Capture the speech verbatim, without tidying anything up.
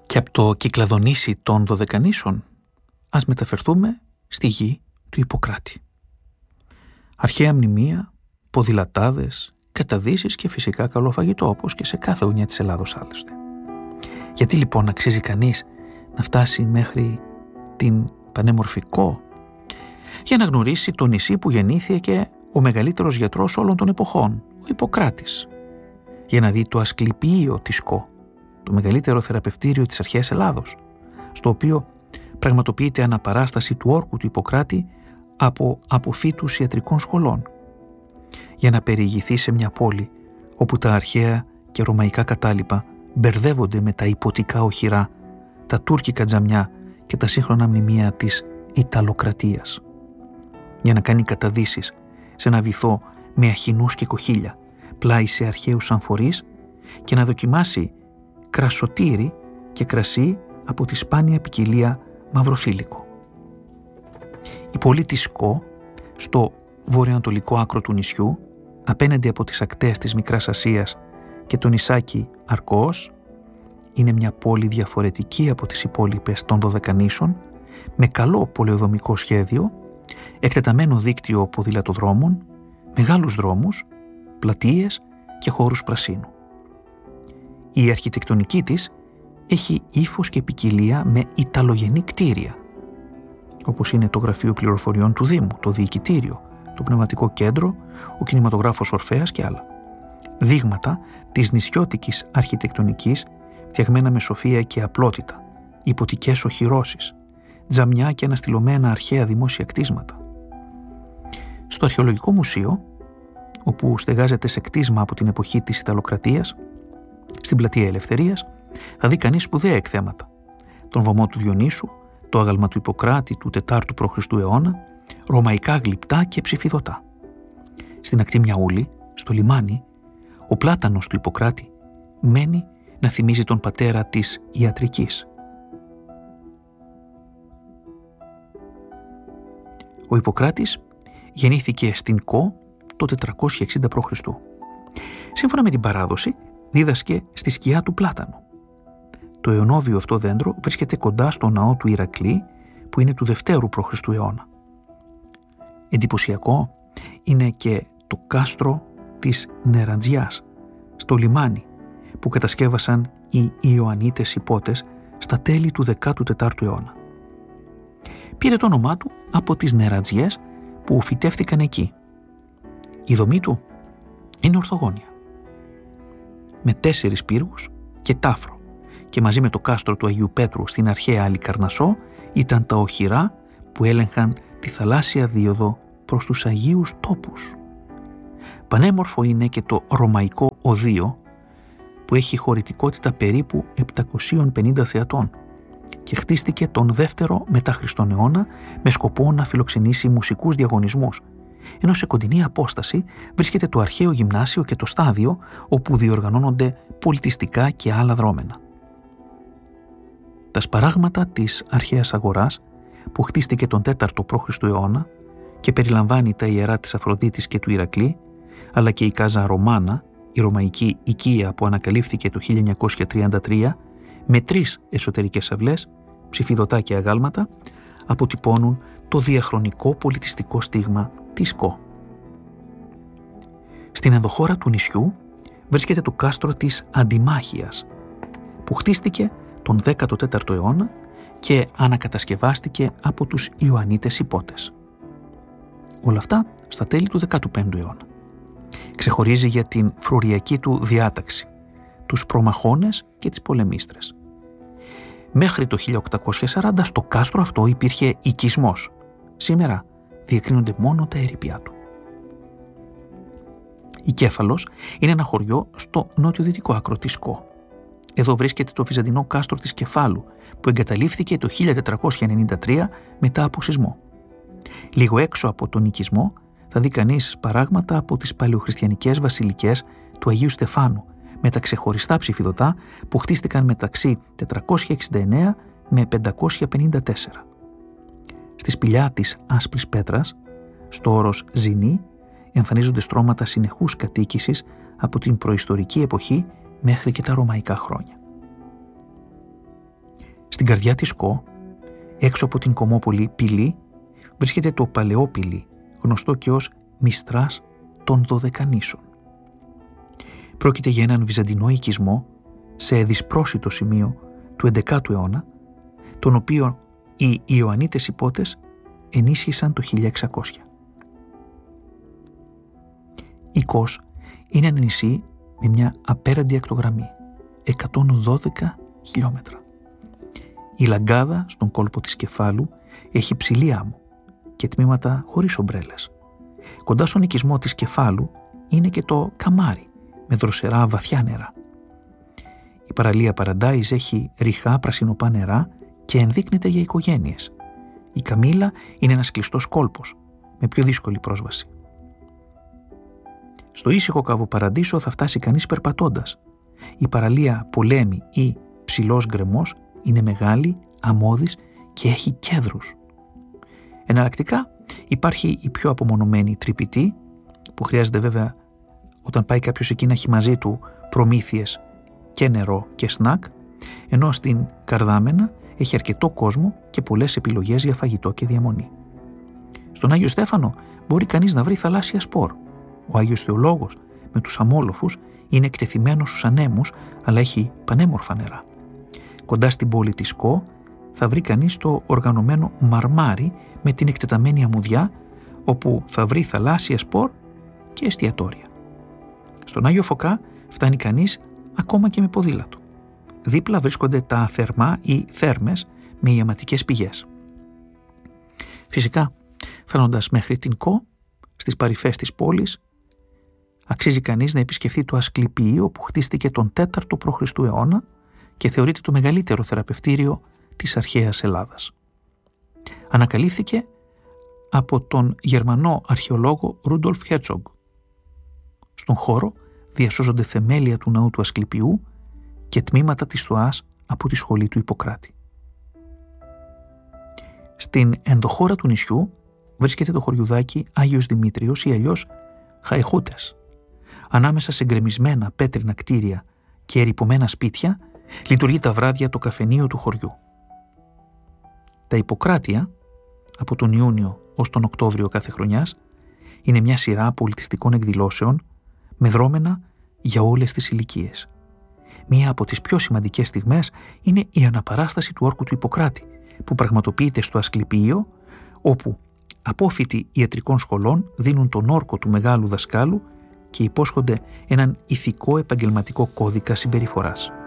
Και από το Κυκλαδονήσι των Δωδεκανήσων ας μεταφερθούμε στη γη του Ιπποκράτη. Αρχαία μνημεία, ποδηλατάδες, καταδύσεις και φυσικά καλό φαγητό, όπως και σε κάθε γωνιά της Ελλάδος άλλωστε. Γιατί λοιπόν αξίζει κανείς να φτάσει μέχρι την πανέμορφη Κο? Για να γνωρίσει το νησί που γεννήθηκε ο μεγαλύτερος γιατρός όλων των εποχών, ο Ιπποκράτης. Για να δει το ασκληπείο της Κο, το μεγαλύτερο θεραπευτήριο της αρχαίας Ελλάδος, στο οποίο πραγματοποιείται αναπαράσταση του όρκου του Ιπποκράτη από αποφύτους ιατρικών σχολών. Για να περιηγηθεί σε μια πόλη όπου τα αρχαία και ρωμαϊκά κατάλοιπα μπερδεύονται με τα ιπποτικά οχυρά, τα τουρκικά τζαμιά και τα σύγχρονα μνημεία της Ιταλοκρατίας. Για να κάνει καταδύσεις σε ένα βυθό με αχινούς και κοχύλια, πλάι σε αρχαίους αμφορείς, και να δοκιμάσει κρασοτήρι και κρασί από τη σπάνια ποικιλία μαυροθήλικο. Η πόλη της Κο, στο βορειοανατολικό άκρο του νησιού, απέναντι από τις ακτές της Μικράς Ασίας και το νησάκι Αρκός, είναι μια πόλη διαφορετική από τις υπόλοιπες των Δωδεκανήσων, με καλό πολεοδομικό σχέδιο, εκτεταμένο δίκτυο ποδηλατοδρόμων, μεγάλους δρόμους, πλατείες και χώρους πρασίνου. Η αρχιτεκτονική της έχει ύφος και ποικιλία με ιταλογενή κτίρια, όπως είναι το Γραφείο Πληροφοριών του Δήμου, το Διοικητήριο, το Πνευματικό Κέντρο, ο Κινηματογράφος Ορφέας και άλλα. Δείγματα της νησιώτικης αρχιτεκτονικής, φτιαγμένα με σοφία και απλότητα, υποτικές οχυρώσεις, τζαμιά και αναστηλωμένα αρχαία δημόσια κτίσματα. Στο Αρχαιολογικό Μουσείο, όπου στεγάζεται σε κτίσμα από την εποχή της Ιταλοκρατίας, στην Πλατεία Ελευθερίας, θα δει κανείς σπουδαία εκθέματα. Τον βωμό του Διονύσου, το άγαλμα του Ιπποκράτη του τετάρτου π.Χ. αιώνα, ρωμαϊκά γλυπτά και ψηφιδωτά. Στην ακτή Μιαούλη, στο λιμάνι, ο πλάτανος του Ιπποκράτη μένει να θυμίζει τον πατέρα της ιατρικής. Ο Ιπποκράτης γεννήθηκε στην Κο το τετρακόσια εξήντα π.Χ. Σύμφωνα με την παράδοση, δίδασκε στη σκιά του πλάτανου. Το αιωνόβιο αυτό δέντρο βρίσκεται κοντά στο ναό του Ηρακλή, που είναι του δευτέρου π.Χ. αιώνα. Εντυπωσιακό είναι και το κάστρο της Νεραντζιάς, στο λιμάνι, που κατασκεύασαν οι Ιωαννίτες υπότες στα τέλη του δέκατου τετάρτου αιώνα. Πήρε το όνομά του από τις Νεραντζιές που φυτεύτηκαν εκεί. Η δομή του είναι ορθογώνια, με τέσσερις πύργους και τάφρο, και μαζί με το κάστρο του Αγίου Πέτρου στην αρχαία Αλικαρνασσό ήταν τα οχυρά που έλεγχαν τη θαλάσσια δίωδο προς τους Αγίους Τόπους. Πανέμορφο είναι και το ρωμαϊκό οδείο, που έχει χωρητικότητα περίπου επτακόσιους πενήντα θεατών και χτίστηκε τον δεύτερο μετά Χριστόν αιώνα με σκοπό να φιλοξενήσει μουσικούς διαγωνισμούς, ενώ σε κοντινή απόσταση βρίσκεται το αρχαίο γυμνάσιο και το στάδιο όπου διοργανώνονται πολιτιστικά και άλλα δρόμενα. Τα σπαράγματα της αρχαίας αγοράς, που χτίστηκε τον τέταρτο π.Χ. αιώνα και περιλαμβάνει τα ιερά της Αφροδίτης και του Ηρακλή, αλλά και η Κάζα Ρωμάνα, η ρωμαϊκή οικία που ανακαλύφθηκε το χίλια εννιακόσια τριάντα τρία, με τρεις εσωτερικές αυλές, ψηφιδωτά και αγάλματα, αποτυπώνουν το διαχρονικό πολιτιστικό στίγμα της Κο. Στην ενδοχώρα του νησιού βρίσκεται το κάστρο της Αντιμάχιας, που χτίστηκε τον δέκατο τέταρτο αιώνα και ανακατασκευάστηκε από τους Ιωαννίτες υπότες. Όλα αυτά στα τέλη του δέκατου πέμπτου αιώνα. Ξεχωρίζει για την φρουριακή του διάταξη, τους προμαχώνες και τις πολεμίστρες. Μέχρι το χίλια οκτακόσια σαράντα στο κάστρο αυτό υπήρχε οικισμός. Σήμερα διακρίνονται μόνο τα ερείπια του. Η Κέφαλος είναι ένα χωριό στο νότιο-δυτικό άκρο της Κο. Εδώ βρίσκεται το βυζαντινό κάστρο της Κεφάλου, που εγκαταλείφθηκε το χίλια τετρακόσια ενενήντα τρία μετά από σεισμό. Λίγο έξω από τον οικισμό θα δει κανείς παράγματα από τις παλαιοχριστιανικές βασιλικές του Αγίου Στεφάνου, με τα ξεχωριστά ψηφιδωτά που χτίστηκαν μεταξύ τετρακόσια εξήντα εννέα με πεντακόσια πενήντα τέσσερα. Στη σπηλιά της άσπρης πέτρας, στο όρος Ζηνή, εμφανίζονται στρώματα συνεχούς κατοίκησης από την προϊστορική εποχή μέχρι και τα ρωμαϊκά χρόνια. Στην καρδιά της Κο, έξω από την κομμόπολη Πυλή, βρίσκεται το Παλαιόπυλη, γνωστό και ως Μιστράς των Δωδεκανήσων. Πρόκειται για έναν βυζαντινό οικισμό σε δυσπρόσιτο σημείο του έντεκατου αιώνα, τον οποίο οι Ιωαννίτες υπότες ενίσχυσαν το χίλια εξακόσια. Η Κος είναι ένα νησί με μια απέραντη ακτογραμμή, εκατόν δώδεκα χιλιόμετρα. Η Λαγκάδα στον κόλπο της Κεφάλου έχει ψηλή άμμο και τμήματα χωρίς ομπρέλες. Κοντά στον οικισμό της Κεφάλου είναι και το Καμάρι με δροσερά βαθιά νερά. Η παραλία Παραντάιζ έχει ρηχά πρασινοπά νερά και ενδείκνεται για οικογένειες. Η Καμίλα είναι ένας κλειστός κόλπος με πιο δύσκολη πρόσβαση. Στο ήσυχο Κάβο Παραντήσο θα φτάσει κανείς περπατώντας. Η παραλία Πολέμη ή Ψηλός Γκρεμός είναι μεγάλη, αμμώδης και έχει κέδρους. Εναλλακτικά υπάρχει η πιο απομονωμένη Τρυπητή, που χρειάζεται βέβαια όταν πάει κάποιος εκεί να έχει μαζί του προμήθειες και νερό και σνακ, ενώ στην Καρδάμενα έχει αρκετό κόσμο και πολλές επιλογές για φαγητό και διαμονή. Στον Άγιο Στέφανο μπορεί κανείς να βρει θαλάσσια σπορ. Ο Άγιος Θεολόγος με τους αμόλοφους είναι εκτεθειμένος στους ανέμους, αλλά έχει πανέμορφα νερά. Κοντά στην πόλη της Κο θα βρει κανείς το οργανωμένο Μαρμάρι με την εκτεταμένη αμμουδιά, όπου θα βρει θαλάσσια σπορ και εστιατόρια. Στον Άγιο Φωκά φτάνει κανείς ακόμα και με ποδήλατο. Δίπλα βρίσκονται τα θερμά ή θέρμες με ιαματικές πηγές. Φυσικά, φτάνοντας μέχρι την Κο, στις παρυφές της πόλης, αξίζει κανείς να επισκεφθεί το Ασκληπιείο που χτίστηκε τον τέταρτο π.Χ. αιώνα και θεωρείται το μεγαλύτερο θεραπευτήριο της αρχαίας Ελλάδας. Ανακαλύφθηκε από τον Γερμανό αρχαιολόγο Ρούντολφ Χέρτσογκ. Στον χώρο διασώζονται θεμέλια του ναού του Ασκληπιού και τμήματα της στοάς από τη σχολή του Ιπποκράτη. Στην ενδοχώρα του νησιού βρίσκεται το χωριουδάκι Άγιος Δημήτριος ή αλλιώς Χαϊχούτες. Ανάμεσα σε γκρεμισμένα πέτρινα κτίρια και ερειπωμένα σπίτια λειτουργεί τα βράδια το καφενείο του χωριού. Τα Ιπποκράτεια, από τον Ιούνιο ως τον Οκτώβριο κάθε χρονιάς, είναι μια σειρά πολιτιστικών εκδηλώσεων με δρόμενα για όλες τις ηλικίες. Μία από τις πιο σημαντικές στιγμές είναι η αναπαράσταση του όρκου του Ιπποκράτη, που πραγματοποιείται στο Ασκληπιείο, όπου απόφοιτοι ιατρικών σχολών δίνουν τον όρκο του μεγάλου δασκάλου και υπόσχονται έναν ηθικό επαγγελματικό κώδικα συμπεριφοράς.